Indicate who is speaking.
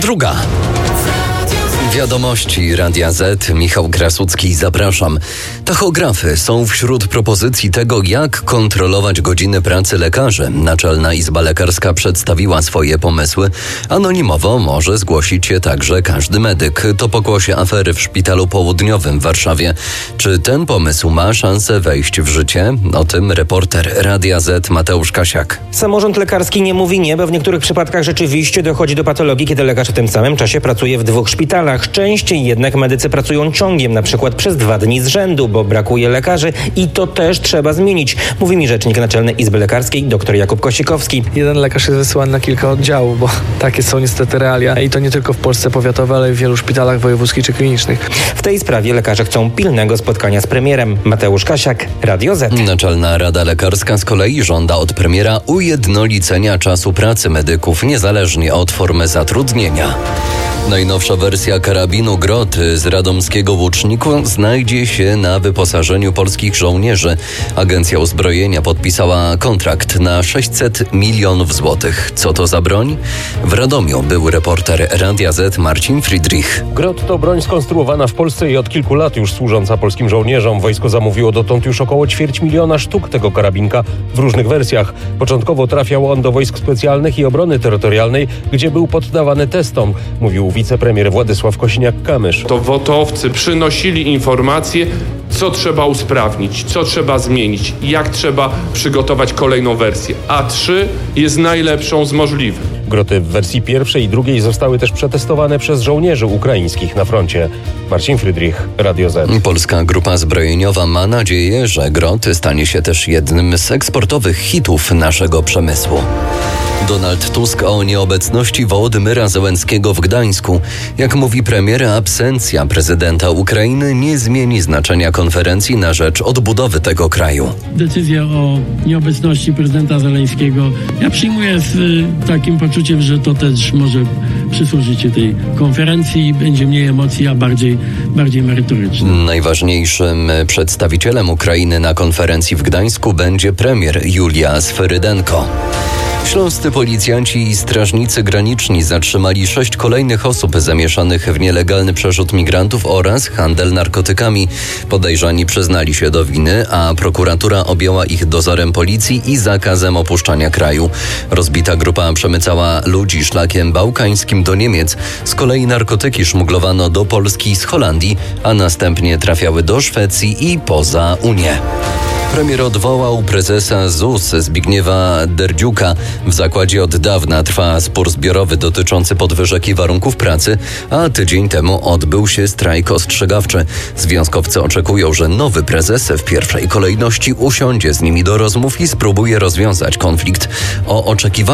Speaker 1: 2. Wiadomości Radia Z. Michał Krasucki, zapraszam. Tachografy są wśród propozycji tego, jak kontrolować godziny pracy lekarzy. Naczelna Izba Lekarska przedstawiła swoje pomysły. Anonimowo może zgłosić się także każdy medyk. To pokłosie afery w Szpitalu Południowym w Warszawie. Czy ten pomysł ma szansę wejść w życie? O tym reporter Radia Z Mateusz Kasiak.
Speaker 2: Samorząd lekarski nie mówi nie, bo w niektórych przypadkach rzeczywiście dochodzi do patologii, kiedy lekarz w tym samym czasie pracuje w 2 szpitalach. Częściej jednak medycy pracują ciągiem, na przykład przez 2 dni z rzędu, bo brakuje lekarzy i to też trzeba zmienić, mówi mi rzecznik Naczelnej Izby Lekarskiej dr Jakub Kosikowski.
Speaker 3: Jeden lekarz jest wysyłany na kilka oddziałów, bo takie są niestety realia i to nie tylko w Polsce powiatowej, ale i w wielu szpitalach wojewódzkich czy klinicznych.
Speaker 2: W tej sprawie lekarze chcą pilnego spotkania z premierem. Mateusz Kasiak, Radio Z.
Speaker 1: Naczelna Rada Lekarska z kolei żąda od premiera ujednolicenia czasu pracy medyków niezależnie od formy zatrudnienia. Najnowsza wersja karabinu Grot z radomskiego Łuczniku znajdzie się na wyposażeniu polskich żołnierzy. Agencja Uzbrojenia podpisała kontrakt na 600 milionów złotych. Co to za broń? W Radomiu był reporter Radia Z Marcin Friedrich.
Speaker 4: Grot to broń skonstruowana w Polsce i od kilku lat już służąca polskim żołnierzom. Wojsko zamówiło dotąd już około 250 000 sztuk tego karabinka w różnych wersjach. Początkowo trafiał on do wojsk specjalnych i obrony terytorialnej, gdzie był poddawany testom, mówił wicepremier Władysław Kosiniak-Kamysz.
Speaker 5: To WOT-owcy przynosili informacje, co trzeba usprawnić, co trzeba zmienić, jak trzeba przygotować kolejną wersję. A3 jest najlepszą z możliwych.
Speaker 4: Groty w wersji pierwszej i drugiej zostały też przetestowane przez żołnierzy ukraińskich na froncie. Marcin Friedrich, Radio Z.
Speaker 1: Polska Grupa Zbrojeniowa ma nadzieję, że Grot stanie się też jednym z eksportowych hitów naszego przemysłu. Donald Tusk o nieobecności Wołodymyra Zełenskiego w Gdańsku. Jak mówi premier, absencja prezydenta Ukrainy nie zmieni znaczenia konferencji na rzecz odbudowy tego kraju.
Speaker 6: Decyzja o nieobecności prezydenta Zełenskiego ja przyjmuję z takim poczuciem, że to też może przysłużyć się tej konferencji. Będzie mniej emocji, a bardziej merytoryczne.
Speaker 1: Najważniejszym przedstawicielem Ukrainy na konferencji w Gdańsku będzie premier Julia Sferydenko. Śląscy policjanci i strażnicy graniczni zatrzymali 6 kolejnych osób zamieszanych w nielegalny przerzut migrantów oraz handel narkotykami. Podejrzani przyznali się do winy, a prokuratura objęła ich dozorem policji i zakazem opuszczania kraju. Rozbita grupa przemycała ludzi szlakiem bałkańskim do Niemiec. Z kolei narkotyki szmuglowano do Polski z Holandii, a następnie trafiały do Szwecji i poza Unię. Premier odwołał prezesa ZUS Zbigniewa Derdziuka. W zakładzie od dawna trwa spór zbiorowy dotyczący podwyżek i warunków pracy, a tydzień temu odbył się strajk ostrzegawczy. Związkowcy oczekują, że nowy prezes w pierwszej kolejności usiądzie z nimi do rozmów i spróbuje rozwiązać konflikt. O oczekiwaniach